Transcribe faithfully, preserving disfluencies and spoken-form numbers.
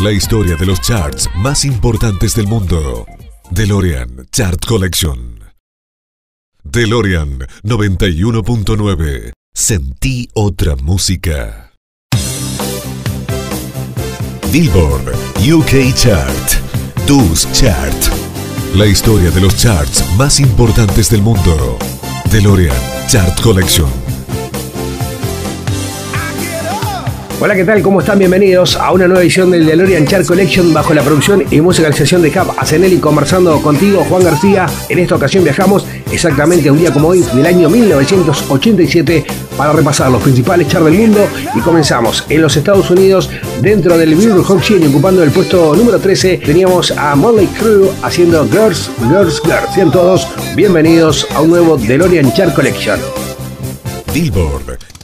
La historia de los charts más importantes del mundo. DeLorean Chart Collection. DeLorean noventa y uno punto nueve. Sentí otra música. Billboard U K Chart. Dus Chart. La historia de los charts más importantes del mundo. DeLorean Chart Collection. Hola, ¿qué tal? ¿Cómo están? Bienvenidos a una nueva edición del DeLorean Chart Collection bajo la producción y musicalización de Cap Asenelli, conversando contigo, Juan García. En esta ocasión viajamos exactamente a un día como hoy del año mil novecientos ochenta y siete para repasar los principales charts del mundo, y comenzamos en los Estados Unidos. Dentro del Billboard Hot cien, ocupando el puesto número trece, teníamos a Mötley Crüe haciendo Girls, Girls, Girls. Sean todos bienvenidos a un nuevo DeLorean Chart Collection. Billboard